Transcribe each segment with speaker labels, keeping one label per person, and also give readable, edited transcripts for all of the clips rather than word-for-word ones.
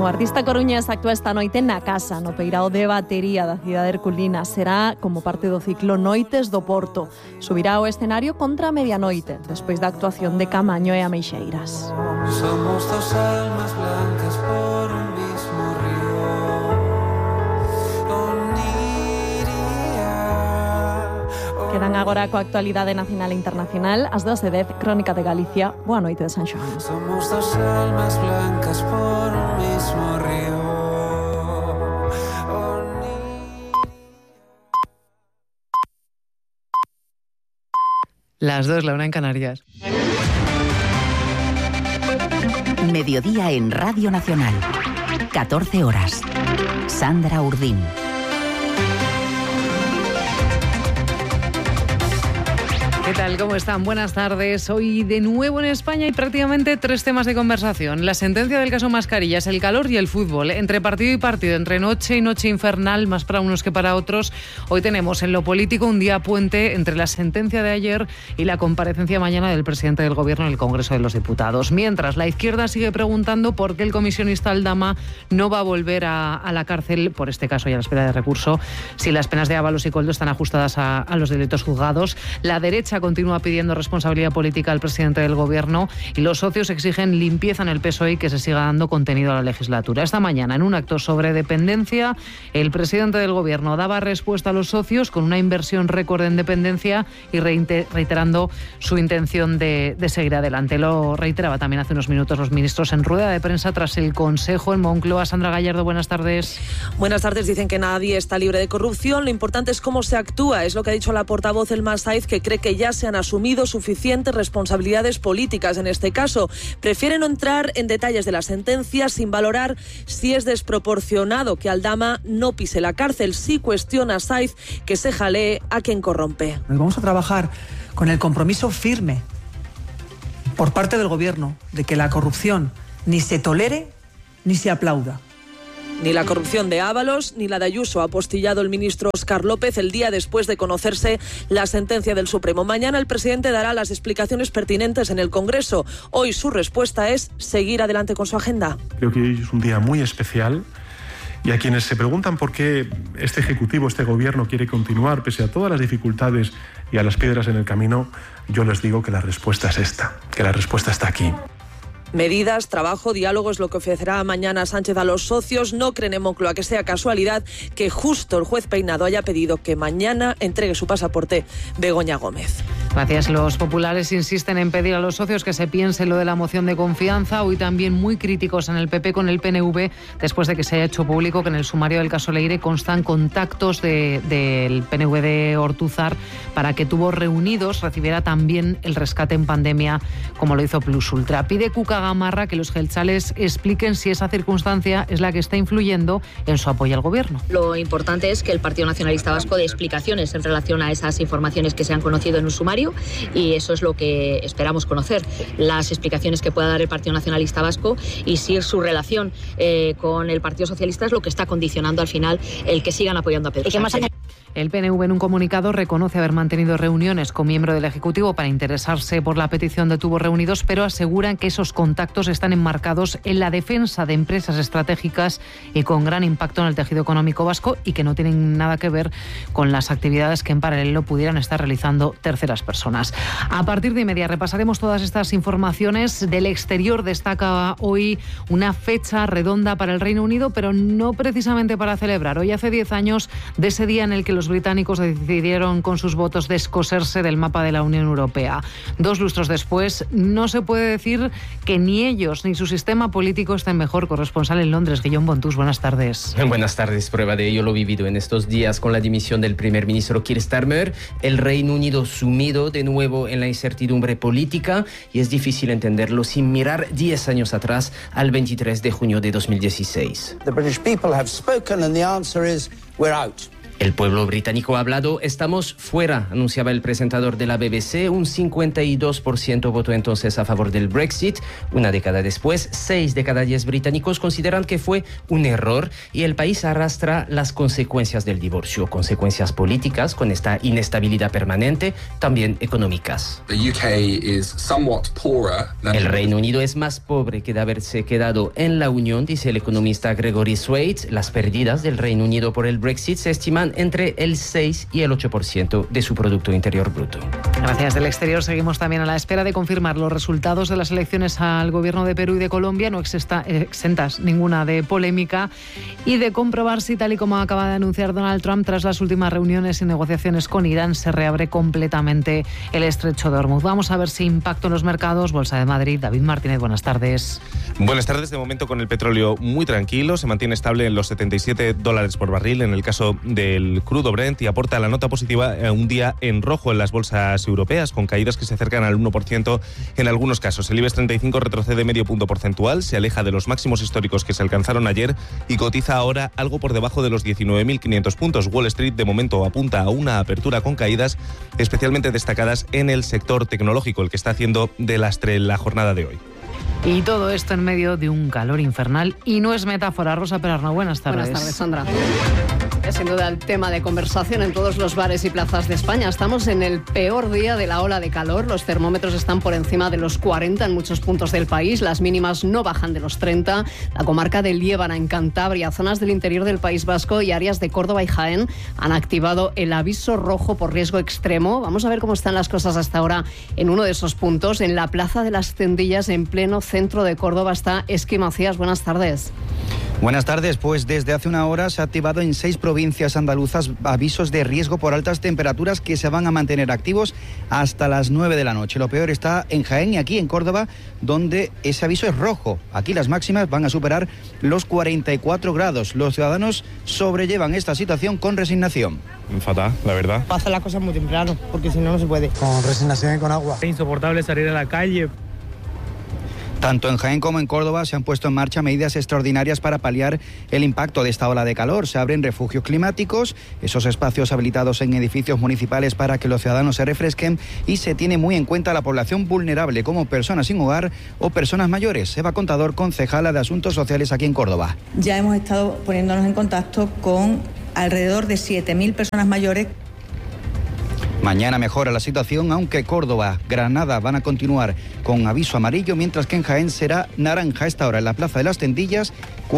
Speaker 1: O artista coruñés actúa esta noite na Casa, no peirao de batería da cidade herculina. Será como parte do ciclo Noites do Porto. Subirá ao escenario contra a medianoite, despois da actuación de Camaño e Ameixeiras.
Speaker 2: Somos dos almas blancas por un mismo río.
Speaker 1: Quedan agora coa actualidade nacional e internacional. Ás 12:10, Crónica de Galicia. Boa noite de San Xoán.
Speaker 2: Somos dos almas blancas por un mismo río.
Speaker 3: Las 2, la 1 en Canarias.
Speaker 4: Mediodía en Radio Nacional. 14 horas. Sandra Urdín.
Speaker 3: ¿Qué tal? ¿Cómo están? Buenas tardes. Hoy de nuevo en España hay prácticamente 3 temas de conversación. La sentencia del caso Mascarillas, el calor y el fútbol. Entre partido y partido, entre noche y noche infernal, más para unos que para otros. Hoy tenemos en lo político un día puente entre la sentencia de ayer y la comparecencia mañana del presidente del Gobierno en el Congreso de los Diputados. Mientras, la izquierda sigue preguntando por qué el comisionista Aldama no va a volver a la cárcel, por este caso y a la espera de recurso, si las penas de Ábalos y Koldo están ajustadas a los delitos juzgados. La derecha continúa pidiendo responsabilidad política al presidente del Gobierno y los socios exigen limpieza en el PSOE y que se siga dando contenido a la legislatura. Esta mañana, en un acto sobre dependencia, el presidente del Gobierno daba respuesta a los socios con una inversión récord en dependencia y reiterando su intención de seguir adelante. Lo reiteraba también hace unos minutos los ministros en rueda de prensa tras el Consejo en Moncloa. Sandra Gallardo, buenas tardes.
Speaker 5: Buenas tardes. Dicen que nadie está libre de corrupción. Lo importante es cómo se actúa. Es lo que ha dicho la portavoz Elma Saiz, que cree que ya se han asumido suficientes responsabilidades políticas en este caso. Prefieren no entrar en detalles de la sentencia sin valorar si es desproporcionado que Aldama no pise la cárcel. Sí cuestiona Saiz que se jalee a quien corrompe.
Speaker 6: Vamos a trabajar con el compromiso firme por parte del Gobierno de que la corrupción ni se tolere ni se aplauda.
Speaker 5: Ni la corrupción de Ábalos ni la de Ayuso ha apostillado el ministro Óscar López el día después de conocerse la sentencia del Supremo. Mañana el presidente dará las explicaciones pertinentes en el Congreso. Hoy su respuesta es seguir adelante con su agenda.
Speaker 7: Creo que hoy es un día muy especial y a quienes se preguntan por qué este Ejecutivo, este Gobierno quiere continuar pese a todas las dificultades y a las piedras en el camino, yo les digo que la respuesta es esta, que la respuesta está aquí.
Speaker 5: Medidas, trabajo, diálogo es lo que ofrecerá mañana Sánchez a los socios. No creen en Moncloa que sea casualidad que justo el juez Peinado haya pedido que mañana entregue su pasaporte Begoña Gómez.
Speaker 3: Gracias. Los populares insisten en pedir a los socios que se piense lo de la moción de confianza. Hoy también muy críticos en el PP con el PNV, después de que se haya hecho público que en el sumario del caso Leire constan contactos del PNV de Ortúzar para que Tubos Reunidos recibiera también el rescate en pandemia, como lo hizo Plus Ultra. Pide Cuca Gamarra que los jeltzales expliquen si esa circunstancia es la que está influyendo en su apoyo al Gobierno.
Speaker 8: Lo importante es que el Partido Nacionalista Vasco dé explicaciones en relación a esas informaciones que se han conocido en un sumario, y eso es lo que esperamos conocer, las explicaciones que pueda dar el Partido Nacionalista Vasco y si su relación con el Partido Socialista es lo que está condicionando al final el que sigan apoyando a Pedro Sánchez.
Speaker 3: El PNV en un comunicado reconoce haber mantenido reuniones con miembros del Ejecutivo para interesarse por la petición de Tubos Reunidos, pero aseguran que esos contactos están enmarcados en la defensa de empresas estratégicas y con gran impacto en el tejido económico vasco y que no tienen nada que ver con las actividades que en paralelo pudieran estar realizando terceras personas. A partir de media repasaremos todas estas informaciones. Del exterior destaca hoy una fecha redonda para el Reino Unido, pero no precisamente para celebrar. Hoy hace 10 años de ese día en el que los británicos decidieron con sus votos descoserse del mapa de la Unión Europea. 2 lustros después, no se puede decir que ni ellos ni su sistema político estén mejor. Corresponsal en Londres, Guillaume Bontus, buenas tardes.
Speaker 9: Buenas tardes. Prueba de ello lo vivido en estos días con la dimisión del primer ministro Keir Starmer. El Reino Unido sumido de nuevo en la incertidumbre política, y es difícil entenderlo sin mirar 10 años atrás, al 23 de junio de 2016.
Speaker 10: The British people have spoken and the answer is we're out.
Speaker 9: El pueblo británico ha hablado, estamos fuera, anunciaba el presentador de la BBC. Un 52% votó entonces a favor del Brexit. Una década después, 6 de cada 10 británicos consideran que fue un error y el país arrastra las consecuencias del divorcio, consecuencias políticas con esta inestabilidad permanente, también económicas. El Reino Unido es más pobre que de haberse quedado en la Unión, dice el economista Gregory Swade. Las pérdidas del Reino Unido por el Brexit se estiman entre el 6 y el 8% de su Producto Interior Bruto.
Speaker 3: Gracias. Del exterior seguimos también a la espera de confirmar los resultados de las elecciones al gobierno de Perú y de Colombia, no exentas ninguna de polémica, y de comprobar si, tal y como acaba de anunciar Donald Trump, tras las últimas reuniones y negociaciones con Irán, se reabre completamente el estrecho de Hormuz. Vamos a ver si impacto en los mercados. Bolsa de Madrid, David Martínez, buenas tardes.
Speaker 10: Buenas tardes. De momento con el petróleo muy tranquilo, se mantiene estable en los $77 por barril en el caso del crudo Brent, y aporta la nota positiva a un día en rojo en las bolsas europeas, con caídas que se acercan al 1% en algunos casos. El IBEX 35 retrocede medio punto porcentual, se aleja de los máximos históricos que se alcanzaron ayer y cotiza ahora algo por debajo de los 19.500 puntos. Wall Street de momento apunta a una apertura con caídas especialmente destacadas en el sector tecnológico, el que está haciendo de lastre la jornada de hoy.
Speaker 3: Y todo esto en medio de un calor infernal, y no es metáfora. Rosa Perarno, buenas tardes.
Speaker 11: Buenas tardes, Sandra. Es sin duda el tema de conversación en todos los bares y plazas de España. Estamos en el peor día de la ola de calor. Los termómetros están por encima de los 40 en muchos puntos del país. Las mínimas no bajan de los 30. La comarca de Liébana, en Cantabria, zonas del interior del País Vasco y áreas de Córdoba y Jaén han activado el aviso rojo por riesgo extremo. Vamos a ver cómo están las cosas hasta ahora en uno de esos puntos. En la Plaza de las Tendillas, en pleno centro de Córdoba, está Esqui Macías. Buenas tardes.
Speaker 12: Buenas tardes. Pues desde hace una hora se ha activado en 6 provincias andaluzas avisos de riesgo por altas temperaturas que se van a mantener activos hasta las 9 de la noche. Lo peor está en Jaén y aquí en Córdoba, donde ese aviso es rojo. Aquí las máximas van a superar los 44 grados. Los ciudadanos sobrellevan esta situación con resignación.
Speaker 10: Fatal, la verdad.
Speaker 13: Pasa las cosas muy temprano, porque si no, no se puede.
Speaker 14: Con resignación y con agua.
Speaker 15: Es insoportable salir a la calle.
Speaker 12: Tanto en Jaén como en Córdoba se han puesto en marcha medidas extraordinarias para paliar el impacto de esta ola de calor. Se abren refugios climáticos, esos espacios habilitados en edificios municipales para que los ciudadanos se refresquen, y se tiene muy en cuenta la población vulnerable, como personas sin hogar o personas mayores. Eva Contador, concejala de Asuntos Sociales aquí en Córdoba.
Speaker 16: Ya hemos estado poniéndonos en contacto con alrededor de 7.000 personas mayores.
Speaker 12: Mañana mejora la situación, aunque Córdoba, Granada van a continuar con aviso amarillo, mientras que en Jaén será naranja. A esta hora en la Plaza de las Tendillas,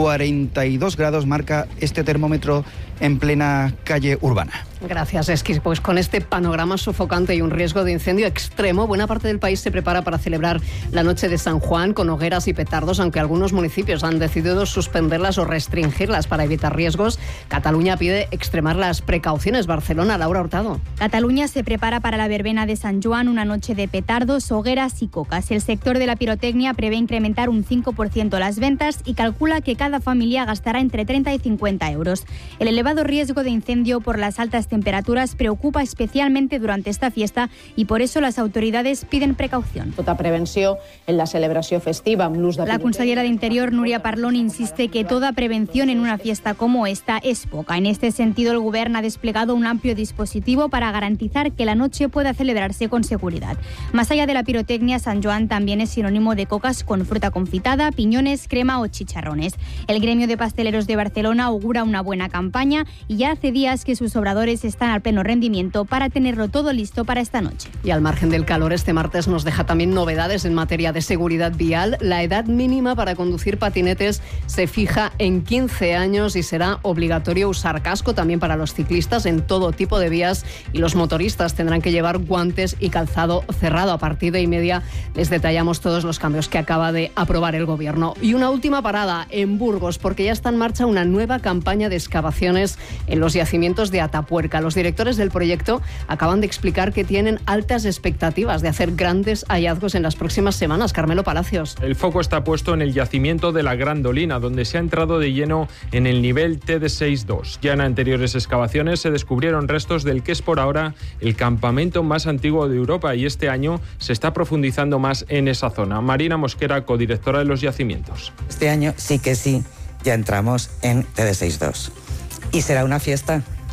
Speaker 12: 42 grados marca este termómetro en plena calle urbana.
Speaker 11: Gracias, Esquis. Pues con este panorama sofocante y un riesgo de incendio extremo, buena parte del país se prepara para celebrar la noche de San Juan con hogueras y petardos, aunque algunos municipios han decidido suspenderlas o restringirlas para evitar riesgos. Cataluña pide extremar las precauciones. Barcelona, Laura Hurtado.
Speaker 17: Cataluña se prepara para la verbena de San Juan, una noche de petardos, hogueras y cocas. El sector de la pirotecnia prevé incrementar un 5% las ventas y calcula que cada familia gastará entre 30 y 50 euros. El elevado riesgo de incendio por las altas temperaturas preocupa especialmente durante esta fiesta i por eso les autoritats piden precaució.
Speaker 18: Tota prevenció en la celebració festiva amb l'ús de...
Speaker 17: La consellera de Interior, Núria Parlon, insiste que toda prevención en una fiesta como esta es poca. En este sentido, el Gobierno ha desplegado un amplio dispositivo para garantizar que la noche pueda celebrarse con seguridad. Más allá de la pirotecnia, San Joan también es sinónimo de cocas con fruta confitada, piñones, crema o chicharrones. El gremio de pasteleros de Barcelona augura una buena campaña y ya hace días que sus obradores están al pleno rendimiento para tenerlo todo listo para esta noche.
Speaker 11: Y al margen del calor, este martes nos deja también novedades en materia de seguridad vial. La edad mínima para conducir patinetes se fija en 15 años y será obligatorio usar casco también para los ciclistas en todo tipo de vías, y los motoristas tendrán que llevar guantes y calzado cerrado. A partir de 1:30 les detallamos todos los cambios que acaba de aprobar el Gobierno. Y una última parada en Burgos, porque ya está en marcha una nueva campaña de excavaciones en los yacimientos de Atapuerca. Los directores del proyecto acaban de explicar que tienen altas expectativas de hacer grandes hallazgos en las próximas semanas. Carmelo Palacios.
Speaker 19: El foco está puesto en el yacimiento de la Grandolina, donde se ha entrado de lleno en el nivel TD62. Ya en anteriores excavaciones se descubrieron restos del que es por ahora el campamento más antiguo de Europa, y este año se está profundizando más en esa zona. Marina Mosquera, codirectora de los yacimientos.
Speaker 20: Este año sí que sí, ya entramos en TD62. Y será una fiesta.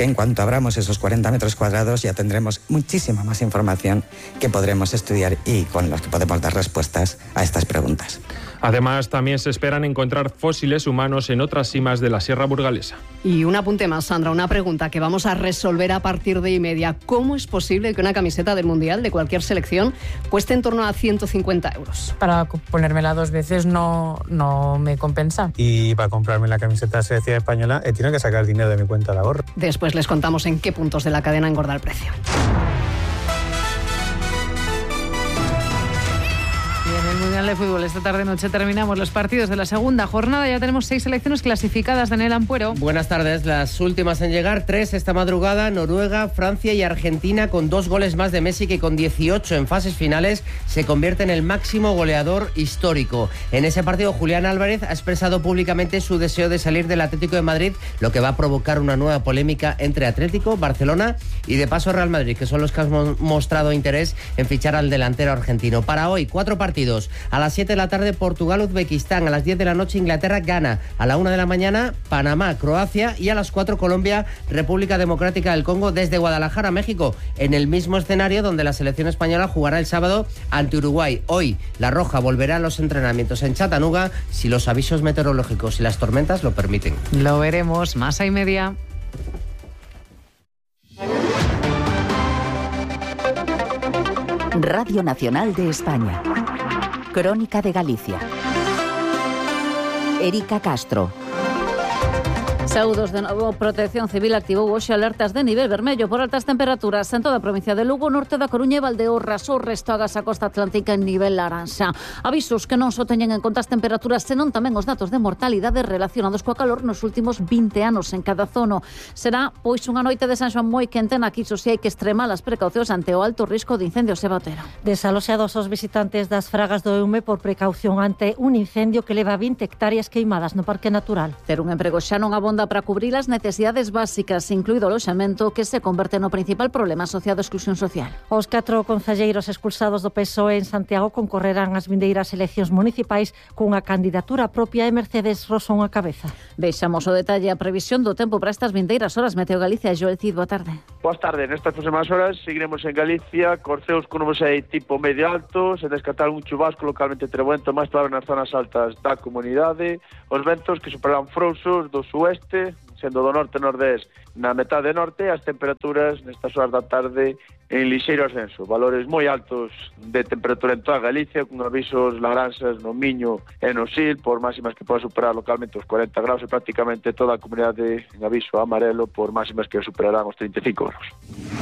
Speaker 14: En cuanto abramos esos 40 metros cuadrados ya tendremos muchísima más información que podremos estudiar y con los que podemos dar respuestas a estas preguntas.
Speaker 19: Además, también se esperan encontrar fósiles humanos en otras simas de la Sierra Burgalesa.
Speaker 11: Y un apunte más, Sandra, una pregunta que vamos a resolver a partir de 1:30. ¿Cómo es posible que una camiseta del Mundial de cualquier selección cueste en torno a 150 euros?
Speaker 20: Para ponérmela 2 veces no me compensa.
Speaker 15: Y para comprarme la camiseta de la selección española he tenido que sacar dinero de mi cuenta de ahorro.
Speaker 11: Después les contamos en qué puntos de la cadena engorda el precio.
Speaker 3: En el Mundial de Fútbol esta tarde-noche terminamos los partidos de la segunda jornada. Ya tenemos 6 selecciones clasificadas. Daniel Ampuero.
Speaker 21: Buenas tardes. Las últimas en llegar, 3 esta madrugada, Noruega, Francia y Argentina, con 2 goles más de Messi, que con 18 en fases finales se convierte en el máximo goleador histórico. En ese partido, Julián Álvarez ha expresado públicamente su deseo de salir del Atlético de Madrid, lo que va a provocar una nueva polémica entre Atlético, Barcelona y de paso Real Madrid, que son los que han mostrado interés en fichar al delantero argentino. Para hoy, 4 partidos. A las 7 de la tarde, Portugal-Uzbekistán. A las 10 de la noche, Inglaterra-Ghana. A la 1 de la mañana, Panamá-Croacia. Y a las 4, Colombia-República Democrática del Congo, desde Guadalajara, México. En el mismo escenario donde la selección española jugará el sábado ante Uruguay. Hoy, la Roja volverá a los entrenamientos en Chattanooga si los avisos meteorológicos y las tormentas lo permiten.
Speaker 3: Lo veremos. Más a y media.
Speaker 4: Radio Nacional de España. Crónica de Galicia. Erika Castro.
Speaker 22: Saúdos de novo. Protección Civil activou hoxe alertas de nivel vermello por altas temperaturas en toda a provincia de Lugo, norte da Coruña e Valdeorras. O resto agas a costa atlántica en nivel laranxa. Avisos que non só teñen en conta as temperaturas, senón tamén os datos de mortalidade relacionados coa calor nos últimos 20 anos en cada zono. Será, pois, unha noite de San Xoán moi quente na que iso si hai que extremar as precaucións ante o alto risco de incendios e batera.
Speaker 23: Desaloxados os visitantes das Fragas do Eume por precaución ante un incendio que leva 20 hectáreas queimadas no Parque Natural.
Speaker 22: Ter un emprego xa non abonda para cubrir as necesidades básicas, incluído o loxamento, que se converte no principal problema asociado á exclusión social.
Speaker 23: Os 4 concelleiros expulsados do PSOE en Santiago concorrerán ás vindeiras eleccións municipais cunha candidatura propia e Mercedes Rosón á cabeza.
Speaker 22: Vexamos o detalle a previsión do tempo para estas vindeiras horas. Meteo Galicia, Joel Cid, boa tarde.
Speaker 24: Boas tardes. Nestas próximas horas seguiremos en Galicia, corceos con nubes aí tipo medio alto, sen descartar un chubasco localmente trebento, máis probable nas zonas altas da comunidade. Os ventos que superarán frouxos do sueste, sendo do norte e nordés na metade norte. As temperaturas nestas horas da tarde en lixeiro ascenso, valores moi altos de temperatura en toda Galicia, con avisos laranxas no Miño e no Sil por máximas que poden superar localmente os 40 graus, e prácticamente toda a comunidade en aviso amarelo por máximas que superarán os 35 graus.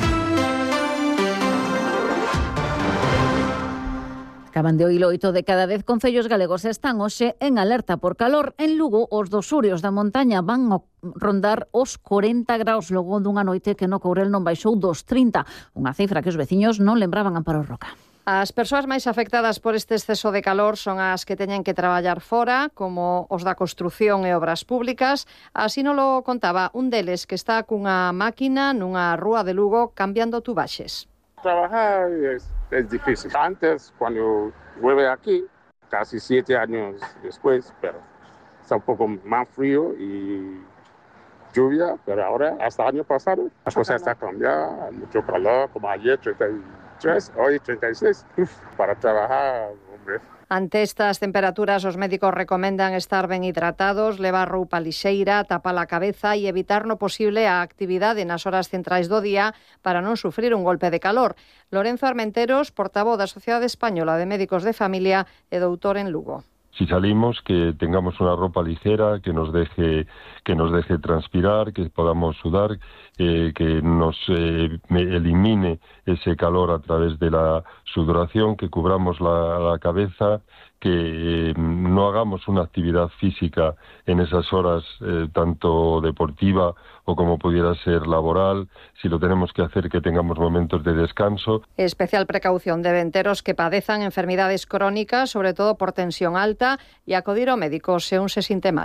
Speaker 22: Acaban de oír 8 de cada 10 concellos galegos están hoxe en alerta por calor. En Lugo, os dos surios da montaña van a rondar os 40 graus logo dunha noite que no Courel non baixou dos 30, unha cifra que os veciños non lembraban Amparo Roca.
Speaker 25: As persoas máis afectadas por este exceso de calor son as que teñen que traballar fora, como os da construción e obras públicas. Así nos lo contaba un deles que está cunha máquina nunha rúa de Lugo cambiando tubaxes.
Speaker 26: Trabajar es difícil. Antes, cuando llueve aquí, casi 7 años después, pero está un poco más frío y lluvia, pero ahora, hasta el año pasado, la cosa está cambiada, mucho calor, como ayer 33, hoy 36, para trabajar, hombre.
Speaker 25: Ante estas temperaturas, os médicos recomendan estar ben hidratados, levar roupa lixeira, tapar a cabeza e evitar no posible a actividade nas horas centrais do día para non sufrir un golpe de calor. Lorenzo Armenteros, portavoz da Sociedade Española de Médicos de Familia e doutor en Lugo.
Speaker 27: Si salimos, que tengamos una ropa ligera, que nos deje transpirar, que podamos sudar, que nos elimine ese calor a través de la sudoración, que cubramos la cabeza, que no hagamos una actividad física en esas horas, tanto deportiva o como pudiera ser laboral. Si lo tenemos que hacer, que tengamos momentos de descanso.
Speaker 25: Especial precaución deben ter os que padezan enfermidades crónicas, sobre todo por tensión alta, e acudir ao médico se un se sinte mal.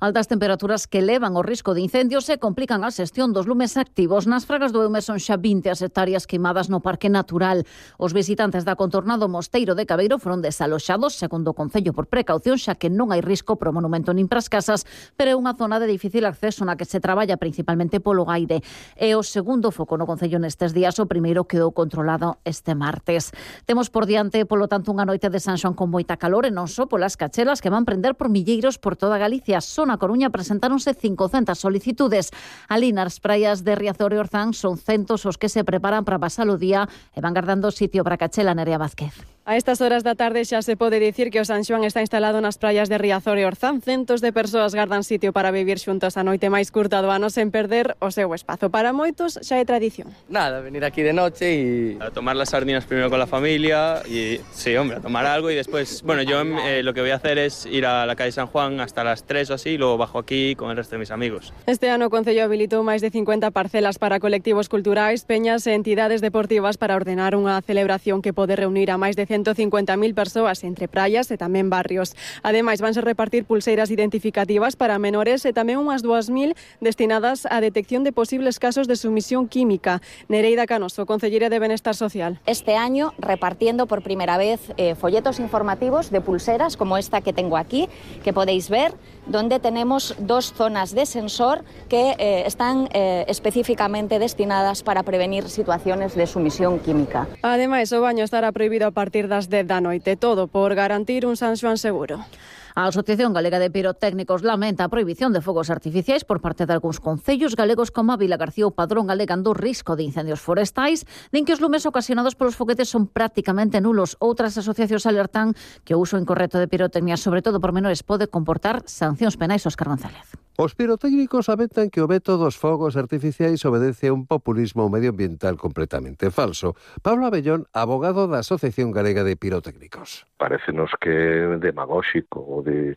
Speaker 22: Altas temperaturas que levan o risco de incendios e complican a xestión dos lumes activos. Nas Fragas do Eume son xa 20 as hectáreas queimadas no Parque Natural. Os visitantes da contornado Mosteiro de Cabeiro foron desaloxados, segundo o Concello, por precaución, xa que non hai risco pro monumento nin pras casas, pero é unha zona de difícil acceso na que se traballa principalmente polo aire. É o segundo foco no Concello nestes días, o primeiro quedou controlado este martes. Temos por diante, polo tanto, unha noite de San Xoán con moita calor e non só polas cachelas que van prender por milleiros por toda Galicia. Só na Coruña presentáronse 500 solicitudes. Ali nas praias de Riazor e Orzán son centos os que se preparan para pasar o día e van guardando sitio para cachela. Nerea Vázquez.
Speaker 1: A estas horas da tarde xa se pode dicir que o San Xoán está instalado nas praias de Riazor e Orzán. Centos de persoas gardan sitio para vivir xuntos a noite máis curta do ano sen perder o seu espazo. Para moitos xa é tradición.
Speaker 2: Nada, venir aquí de noche y a tomar las sardinas primero con la familia y sí, hombre, a tomar algo y después, bueno, yo lo que voy a hacer es ir a la calle San Juan hasta las 3 o así y luego bajo aquí con el resto de mis amigos.
Speaker 1: Este ano o Concello habilitou máis de 50 parcelas para colectivos culturais, peñas e entidades deportivas para ordenar unha celebración que pode reunir a máis de 150.000 persoas entre praias e tamén barrios. Ademais, vanse repartir pulseiras identificativas para menores e tamén unhas 2.000 destinadas á detección de posibles casos de sumisión química. Nereida Canoso, concelleira de Benestar Social.
Speaker 5: Este año repartiendo por primera vez folletos informativos de pulseras como esta que tengo aquí, que podéis ver, donde tenemos 2 zonas de sensor que están específicamente destinadas para prevenir situaciones de sumisión química.
Speaker 1: Ademais, o baño estará prohibido a partir das 10 da noite, todo por garantir un San Xoán seguro.
Speaker 22: A Asociación Galega de Pirotécnicos lamenta a prohibición de fogos artificiais por parte de algúns concellos galegos como a Vila García ou Padrón, alegando o risco de incendios forestais, din que os lumes ocasionados polos foguetes son prácticamente nulos. Outras asociacións alertan que o uso incorrecto de pirotecnia, sobre todo por menores, pode comportar sancións penais. Óscar González.
Speaker 6: Os pirotécnicos aventan que o veto dos fogos artificiais obedece a un populismo medioambiental completamente falso. Pablo Abellón, abogado da Asociación Galega de Pirotécnicos.
Speaker 7: Parécenos que é demagóxico de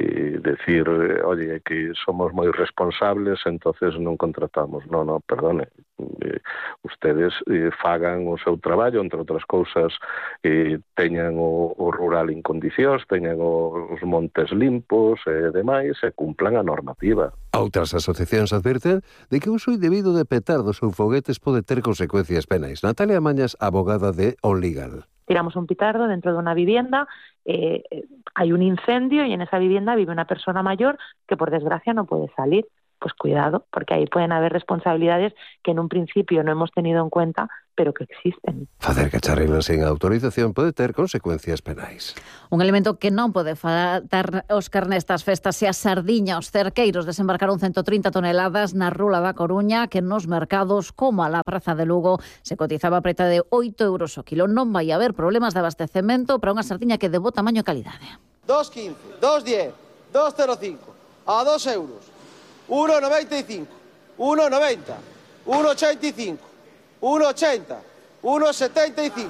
Speaker 7: decir, oye, que somos moi responsables, entonces non contratamos. No, perdone. Ustedes fagan o seu traballo, entre outras cousas, teñan o rural en condicións, teñan os montes limpos e demais, e cumplan a normativa.
Speaker 6: Outras asociacións advirten de que o uso indebido de petardos ou foguetes pode ter consecuencias penais. Natalia Mañas, abogada de OnLegal.
Speaker 8: Tiramos un petardo dentro de una vivienda, hay un incendio y en esa vivienda vive una persona mayor que por desgracia no puede salir. Pues cuidado, porque ahí pueden haber responsabilidades que en un principio no hemos tenido en cuenta, pero que existen.
Speaker 6: Facer cacharrilas sen autorización pode ter consecuencias penais.
Speaker 22: Un elemento que non pode faltar, Óscar, nestas festas e a sardiña. Os cerqueiros desembarcaron 130 toneladas na Rula da Coruña, que nos mercados como a la Praza de Lugo se cotizaba preta de 8 euros o kilo. Non vai haber problemas de abastecemento para unha sardiña que de bo tamaño e calidade.
Speaker 9: 2,15, 2,10, 2,05, a 2 euros. 1,95, 1,90, 1,85, 1,80, 1,75,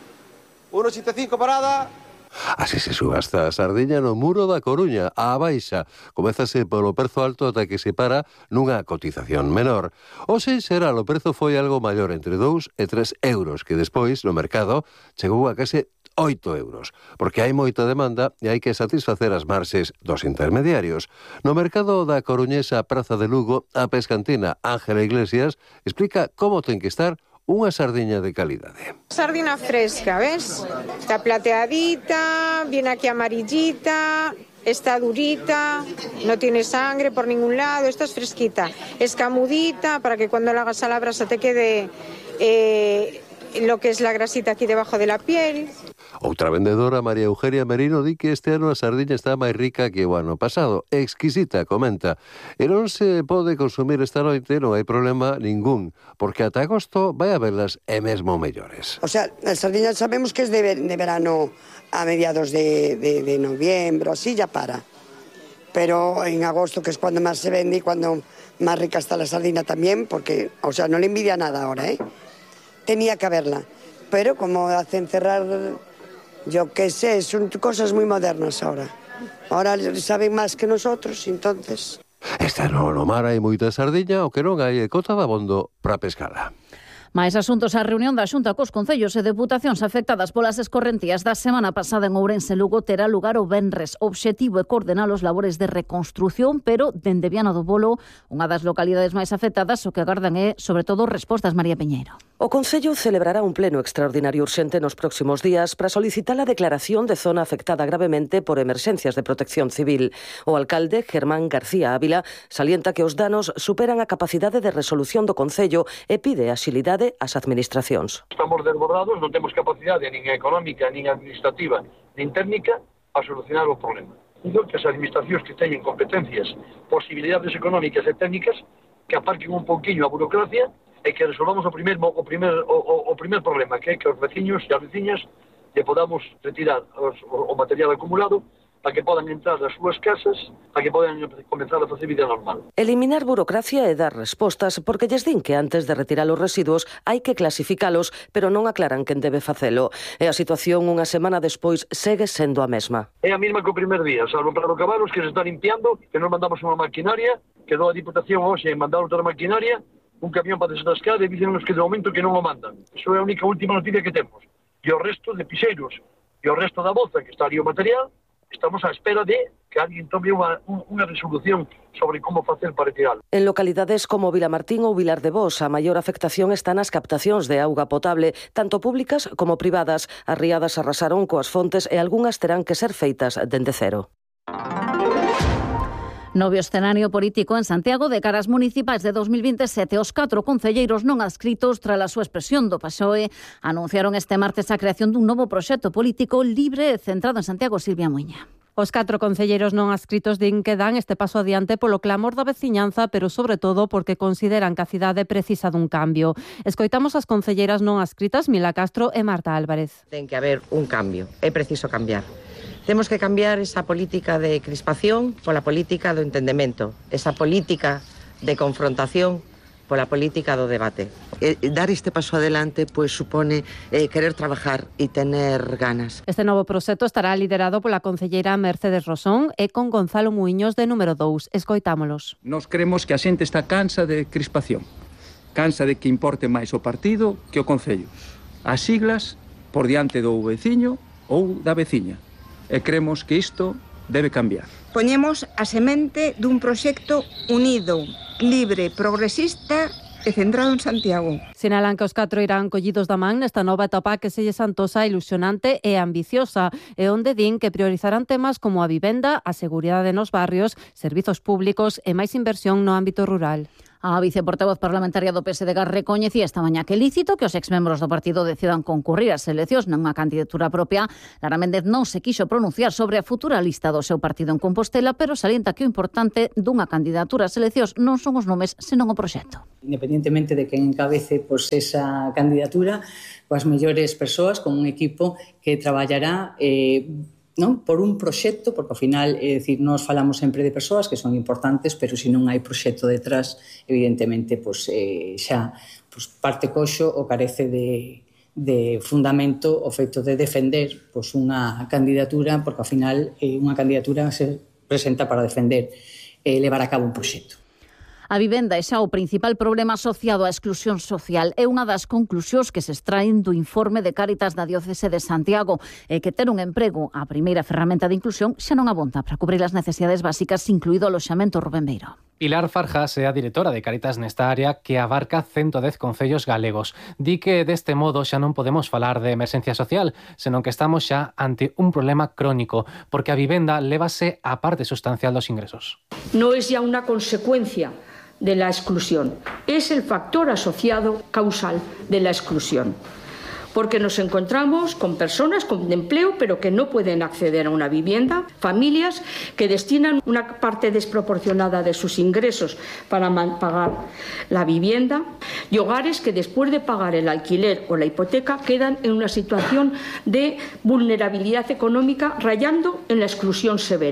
Speaker 9: 1,85 parada.
Speaker 6: Así se subasta a sardiña no Muro da Coruña, á baixa. Comezase polo prezo alto ata que se para nunha cotización menor. Hoxe será o prezo foi algo maior, entre 2 e 3 euros, que despois no mercado chegou a case 8 euros, porque hai moita demanda e hai que satisfacer as marxes dos intermediarios. No mercado da coruñesa Praza de Lugo, a pescantina Ángela Iglesias explica como ten que estar unha sardiña de calidade.
Speaker 28: Sardina fresca, ¿ves? Está plateadita, viene aquí amarillita, está durita, no tiene sangre por ningún lado, esta es fresquita, escamudita para que cuando la hagas a la brasa te quede lo que es la grasita aquí debajo de la piel.
Speaker 6: Outra vendedora, María Eugenia Merino, di que este ano a sardiña está máis rica que o ano pasado. Exquisita, comenta. E non se pode consumir esta noite, non hai problema ningún, porque ata agosto vai a verlas e mesmo mellores.
Speaker 29: O sea, a sardiña sabemos que es de verano a mediados de noviembre, así ya para. Pero en agosto, que es cuando más se vende y cuando más rica está la sardina también, porque, o sea, no le envidia nada ahora, ¿eh? Tenía que haberla, pero como hacen cerrar, yo qué sé, son cosas muy modernas ahora. Ahora saben más que nosotros, entonces.
Speaker 6: Este ano no mar hai moita sardiña, o que non hai é cota de abondo para pescala.
Speaker 22: Mais asuntos á reunión da Xunta cos concellos e deputacións afectadas polas escorrentías da semana pasada en Ourense e Lugo terá lugar o venres. O obxectivo é coordenar os labores de reconstrución, pero dende Viana do Bolo, unha das localidades máis afectadas, o que agardan é, sobre todo, respostas. María Piñeiro.
Speaker 10: O Concello celebrará un pleno extraordinario urxente nos próximos días para solicitar a declaración de zona afectada gravemente por emerxencias de protección civil. O alcalde, Germán García Ávila, salienta que os danos superan a capacidade de resolución do Concello e pide axilidade ás administracións.
Speaker 12: Estamos desbordados, non temos capacidade nin económica, nin administrativa, nin técnica a solucionar o problema. Digo que as administracións que teñen competencias, posibilidades económicas e técnicas, que aparquen un pouquiño a burocracia e que resolvamos o primer problema, que é que os veciños e as veciñas lle podamos retirar o material acumulado para que podan entrar das súas casas, para que podan comenzar a facer vida normal.
Speaker 10: Eliminar burocracia e dar respostas, porque lles din que antes de retirar os residuos hai que clasificalos, pero non aclaran quen debe facelo. E a situación unha semana despois segue sendo a mesma.
Speaker 12: É a mesma que o primer día, salvo para os cabalos que se está limpiando, que non mandamos unha maquinaria, quedou a Diputación hoxe en mandar outra maquinaria, un camión para desatascar e dicen que de momento que non o mandan. Iso é a única última noticia que temos. E o resto de piseiros e o resto da boza que está ali o material, estamos á espera de que alguén tome unha resolución sobre como facer para retiralo.
Speaker 10: En localidades como Vilamartín ou Vilar de Bos, a maior afectación está nas captacións de auga potable, tanto públicas como privadas. As riadas arrasaron coas fontes e algunhas terán que ser feitas dende cero.
Speaker 22: Novo escenario político en Santiago de caras municipais de 2027. Os 4 concelleiros non adscritos tras a súa expresión do PSOE anunciaron este martes a creación dun novo proxecto político libre e centrado en Santiago. Silvia Muiña.
Speaker 13: Os 4 concelleiros non adscritos din que dan este paso adiante polo clamor da veciñanza, pero sobre todo porque consideran que a cidade precisa dun cambio. Escoitamos as concelleiras non adscritas Mila Castro e Marta Álvarez.
Speaker 14: Ten que haber un cambio, é preciso cambiar. Temos que cambiar esa política de crispación pola política do entendemento, esa política de confrontación pola política do debate.
Speaker 16: Dar este paso adelante pues supone querer trabajar e tener ganas.
Speaker 13: Este novo proxecto estará liderado pola concelleira Mercedes Rosón e con Gonzalo Muiños de número 2. Escoitámolos.
Speaker 17: Nos creemos que a xente está cansa de crispación, cansa de que importe máis o partido que o concello. As siglas por diante do veciño ou da veciña. E cremos que isto debe cambiar.
Speaker 18: Poñemos a semente dun proxecto unido, libre, progresista e centrado en Santiago.
Speaker 13: Sinalan que os 4 irán collidos da man nesta nova etapa que se lles antosa ilusionante e ambiciosa, e onde din que priorizarán temas como a vivenda, a seguridade nos barrios, servizos públicos e máis inversión no ámbito rural.
Speaker 22: A viceportavoz parlamentaria do PSDG recoñecía esta mañá que é lícito que os exmembros do partido decidan concurrir ás eleccións nunha candidatura propia. Lara Méndez non se quixo pronunciar sobre a futura lista do seu partido en Compostela, pero salienta que o importante dunha candidatura ás eleccións non son os nomes, senón o proxecto.
Speaker 19: Independientemente de quen encabece esa candidatura, coas mellores persoas, con un equipo que traballará por un proxecto, porque ao final, nós falamos sempre de persoas que son importantes, pero se non hai proxecto detrás, evidentemente, xa parte coxo ou carece de fundamento o feito de defender unha candidatura, porque ao final unha candidatura se presenta para defender e levar a cabo un proxecto.
Speaker 22: A vivenda é xa o principal problema asociado á exclusión social. É unha das conclusións que se extraen do informe de Cáritas da Diocese de Santiago, e que ter un emprego, a primeira ferramenta de inclusión, xa non abonda para cubrir as necesidades básicas, incluído o aloxamento. Rubén Beiro.
Speaker 20: Pilar Farjas é a directora de Cáritas nesta área que abarca 110 concellos galegos. Di que deste modo xa non podemos falar de emerxencia social, senón que estamos xa ante un problema crónico, porque a vivenda lévase a parte sustancial dos ingresos.
Speaker 30: Non é xa unha consecuencia de la exclusión, es el factor asociado causal de la exclusión, porque nos encontramos con personas con empleo pero que no pueden acceder a una vivienda, familias que destinan una parte desproporcionada de sus ingresos para pagar la vivienda y hogares que después de pagar el alquiler o la hipoteca quedan en una situación de vulnerabilidad económica rayando en la exclusión severa.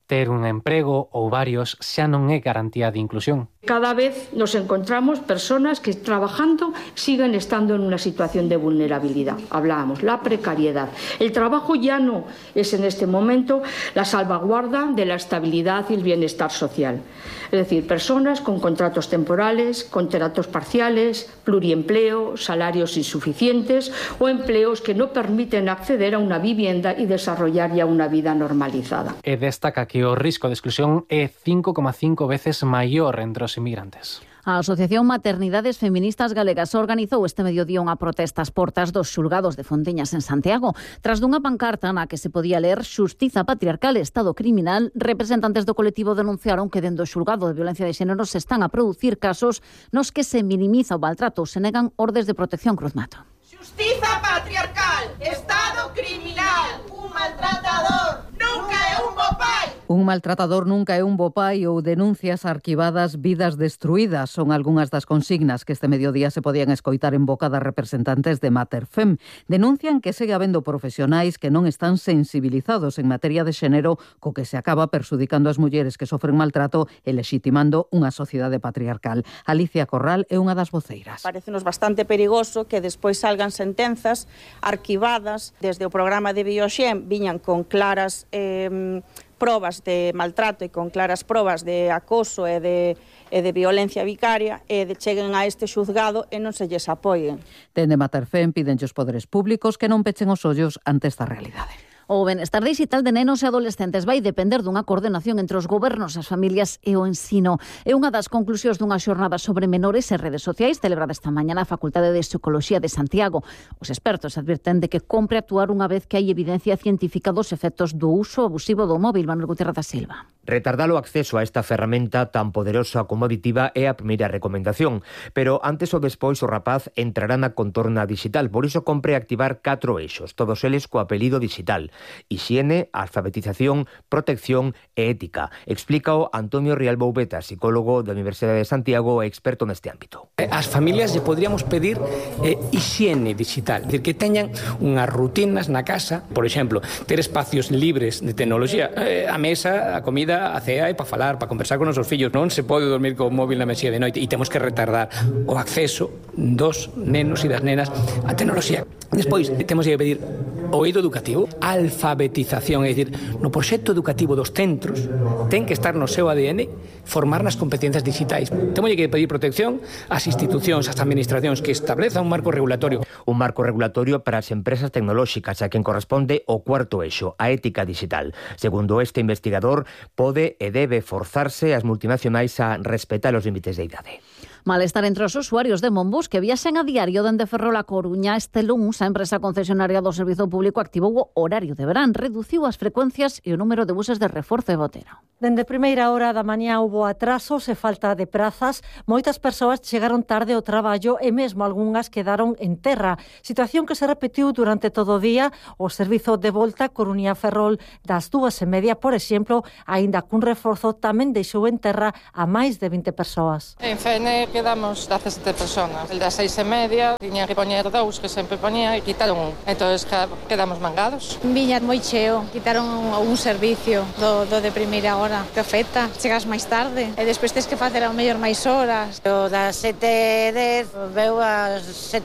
Speaker 20: ter un emprego ou varios xa non é garantía de inclusión.
Speaker 30: Cada vez nos encontramos personas que trabajando siguen estando en una situación de vulnerabilidad. Hablábamos, la precariedad. El trabajo ya no es en este momento la salvaguarda de la estabilidad y el bienestar social. Es decir, personas con contratos temporales, contratos parciales, pluriempleo, salarios insuficientes o empleos que no permiten acceder a una vivienda y desarrollar ya una vida normalizada.
Speaker 20: E destaca que o risco de exclusión é 5,5 veces maior entre os inmigrantes.
Speaker 22: A Asociación Maternidades Feministas Galegas organizou este mediodía unha protesta ás portas dos xulgados de Fonteñas en Santiago. Tras dunha pancarta na que se podía ler "Xustiza patriarcal, Estado criminal", representantes do colectivo denunciaron que dentro do xulgado de violencia de xénero se están a producir casos nos que se minimiza o maltrato ou se negan ordes de protección cruzmato.
Speaker 3: Xustiza patriarcal, Estado criminal, un maltratador nunca é un bo pai.
Speaker 4: Un maltratador nunca é un bo pai ou denuncias arquivadas, vidas destruídas son algunhas das consignas que este mediodía se podían escoitar en boca das representantes de Materfem. Denuncian que segue habendo profesionais que non están sensibilizados en materia de xénero, co que se acaba perxudicando as mulleres que sofren maltrato e lexitimando unha sociedade patriarcal. Alicia Corral é unha das voceiras.
Speaker 11: Parécenos bastante perigoso que despois salgan sentenzas arquivadas desde o programa de Bioxen, viñan con claras probas de maltrato e con claras probas de acoso e de violencia vicaria e cheguen a este xuzgado e non se lles apoien.
Speaker 4: Dende Materfem pídenlle os poderes públicos que non pechen os ollos ante esta realidade.
Speaker 22: O benestar digital de nenos e adolescentes vai depender dunha coordenación entre os gobernos, as familias e o ensino. É unha das conclusións dunha xornada sobre menores e redes sociais celebrada esta mañá na Facultade de Psicoloxía de Santiago. Os expertos advirten de que compre actuar unha vez que hai evidencia científica dos efectos do uso abusivo do móvil. Manuel Gutiérrez da Silva.
Speaker 15: Retardar o acceso a esta ferramenta tan poderosa como aditiva é a primeira recomendación, pero antes ou despois o rapaz entrará na contorna digital, por iso compre activar 4 eixos, todos eles co apelido digital: hixiene, alfabetización, protección e ética. Explícao Antonio Rial Boubeta, psicólogo da Universidade de Santiago e experto neste ámbito.
Speaker 21: As familias lle podríamos pedir hixiene digital, é dicir, que teñan unhas rutinas na casa, por exemplo, ter espacios libres de tecnoloxía, a mesa, a comida, a cea e para falar, para conversar con nosos fillos. Non se pode dormir co móvil na mesía de noite e temos que retardar o acceso dos nenos e das nenas á tecnoloxía. Despois, temos que pedir o eido educativo, alfabetización, é dicir, no proxecto educativo dos centros ten que estar no seu ADN formar nas competencias digitais. Temos que pedir protección ás institucións, ás administracións que establezan un marco regulatorio.
Speaker 15: Un marco regulatorio para as empresas tecnolóxicas a quen corresponde o cuarto eixo, a ética digital. Segundo este investigador, pode e debe forzarse as multinacionais a respetar os límites de idade.
Speaker 22: Malestar entre os usuarios de Monbus que viaxen a diario dende Ferrol a Coruña. Este luns a empresa concesionaria do Servizo Público activou o horario de verán, reduciu as frecuencias e o número de buses de reforzo e botero.
Speaker 23: Dende primeira hora da mañá houbo atrasos e falta de prazas. Moitas persoas chegaron tarde ao traballo e mesmo algunhas quedaron en terra. Situación que se repetiu durante todo o día. O servizo de volta Coruña-Ferrol das 2:30, por exemplo, aínda cun reforzo tamén deixou en terra a máis de 20 persoas.
Speaker 24: En Fene quedamos 17 personas. El das 6:30 tiña que poñer 2 que sempre poñía e quitaron un. Entonces quedamos mangados.
Speaker 28: Viña moi cheo, quitaron un servicio do de primeira hora. Que afecta, chegas máis tarde e despois tens que facer ao mellor máis horas.
Speaker 25: O das 7:10 veu ás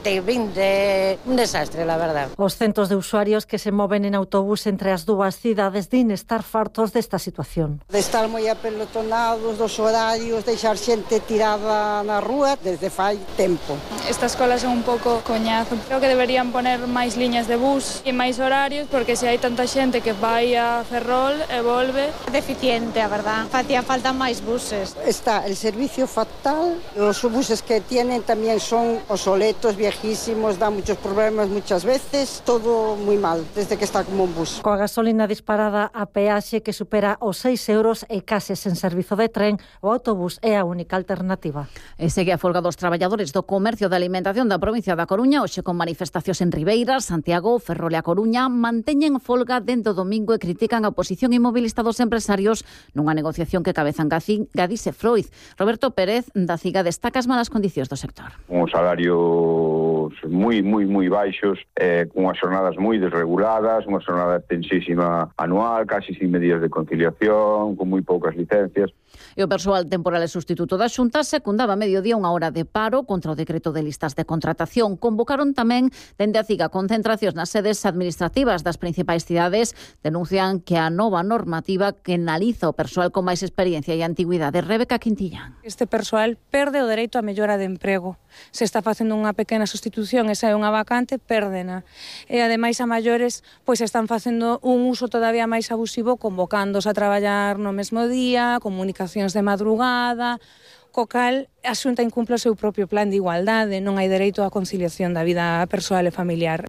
Speaker 25: 7:20, un desastre, la verdad.
Speaker 23: Os centos de usuarios que se moven en autobús entre as dúas cidades din estar fartos desta situación.
Speaker 26: De estar moi apelotonados dos horarios, deixar xente tirada na rúa desde fai tempo.
Speaker 27: Estas colas son un pouco coñazo. Creo que deberían poner máis liñas de bus e máis horarios, porque se hai tanta xente que vai a Ferrol e volve.
Speaker 28: Deficiente, a verdad. Facía falta máis buses.
Speaker 26: Está el servicio fatal. Os buses que tienen tamén son obsoletos, viejísimos, dan muchos problemas muchas veces. Todo moi mal, desde que está como un bus.
Speaker 23: Coa gasolina disparada a peaxe que supera os 6 euros e case sen servizo de tren, o autobús é a única alternativa.
Speaker 22: E segue a folga dos traballadores do comercio de alimentación da provincia da Coruña, hoxe con manifestacións en Ribeiras, Santiago, Ferrol e a Coruña. Manteñen folga dentro do domingo e critican a posición inmobilista dos empresarios nunha negociación que cabezan Gadis e Freud. Roberto Pérez da CIGA destaca as malas condicións do sector.
Speaker 31: Un salario
Speaker 1: salarios moi baixos, cunhas xornadas moi desreguladas, unha xornada extensísima anual, casi sin medidas de conciliación, con moi poucas licencias.
Speaker 22: E o persoal temporal e sustituto da Xunta secundaba a mediodía unha hora de paro contra o decreto de listas de contratación. Convocaron tamén dende a CIGA concentracións nas sedes administrativas das principais cidades. Denuncian que a nova normativa penaliza o persoal con máis experiencia e antigüidade. Rebeca Quintillán.
Speaker 2: Este persoal perde o dereito á mellora de emprego. Se está facendo unha pequena sustitución e sae unha vacante, pérdena. E ademais a maiores pois están facendo un uso todavía máis abusivo, convocándose a traballar no mesmo día, comunicacións de madrugada, co cal a Xunta incumple o seu propio plan de igualdade, non hai dereito á conciliación da vida persoal e familiar.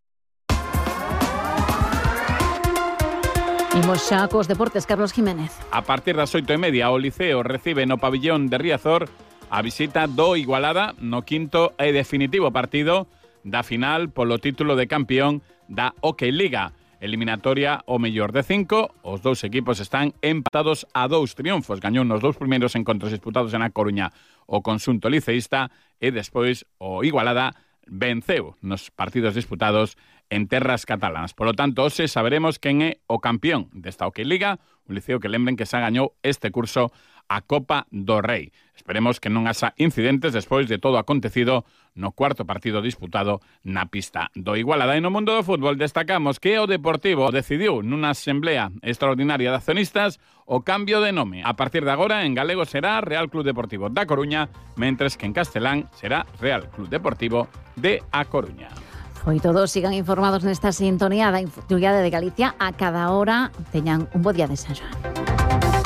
Speaker 22: Imos xa cos deportes, Carlos Jiménez.
Speaker 5: A partir das 8:30 o Liceo recibe no pabillón de Riazor a visita do Igualada no quinto e definitivo partido da final polo título de campeón da Hockey Liga. Eliminatoria o mellor de 5, os dous equipos están empatados a 2 triunfos. Gañou nos 2 primeiros encontros disputados en A Coruña o conxunto liceísta e despois o Igualada venceu nos partidos disputados en terras catalanas. Por lo tanto, hoxe saberemos quen é o campeón desta Hockey Liga, un Liceo que lembren que xa gañou este curso a Copa do Rei. Esperemos que non haxa incidentes despois de todo acontecido no cuarto partido disputado na pista do Igualada. E no mundo do fútbol destacamos que o Deportivo decidiu nunha asamblea extraordinaria de accionistas o cambio de nome. A partir de agora, en galego será Real Club Deportivo da Coruña, mentres que en castelán será Real Club Deportivo de A Coruña.
Speaker 22: Foi todo, sigan informados nesta sintonía da Actualidade de Galicia a cada hora. Teñan un bo día de San Xoán.